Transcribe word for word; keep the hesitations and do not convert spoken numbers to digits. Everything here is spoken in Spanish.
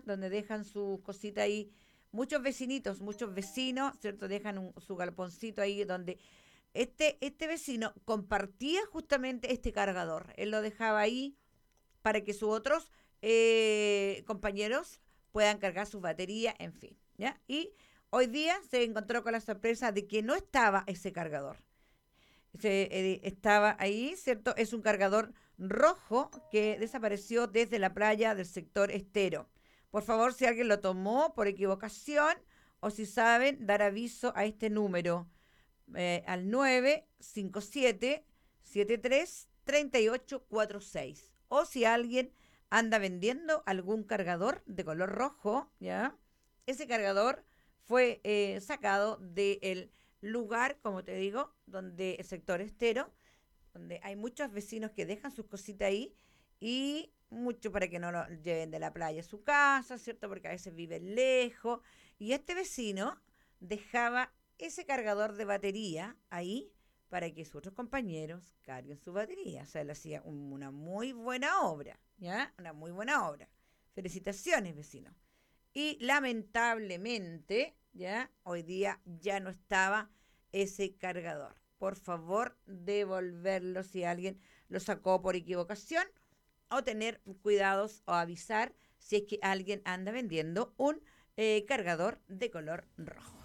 donde dejan sus cositas ahí. Muchos vecinitos, muchos vecinos, ¿cierto? Dejan un- su galponcito ahí donde este, este vecino compartía justamente este cargador. Él lo dejaba ahí para que sus otros eh, compañeros puedan cargar sus baterías, en fin, ¿ya? Y hoy día se encontró con la sorpresa de que no estaba ese cargador. Se, eh, estaba ahí, ¿cierto? Es un cargador rojo que desapareció desde la playa del sector estero. Por favor, si alguien lo tomó por equivocación o si saben, dar aviso a este número, eh, al nueve cinco siete siete tres tres ocho cuatro seis. O si alguien anda vendiendo algún cargador de color rojo, ¿ya? Ese cargador fue eh, sacado del lugar, como te digo, donde el sector estero, donde hay muchos vecinos que dejan sus cositas ahí y mucho para que no lo lleven de la playa a su casa, ¿cierto? Porque a veces viven lejos. Y este vecino dejaba ese cargador de batería ahí para que sus otros compañeros carguen su batería. O sea, él hacía un- una muy buena obra, ¿ya? Una muy buena obra. Felicitaciones, vecino. Y lamentablemente, ya, hoy día ya no estaba ese cargador. Por favor, devolverlo si alguien lo sacó por equivocación o tener cuidados o avisar si es que alguien anda vendiendo un eh, cargador de color rojo.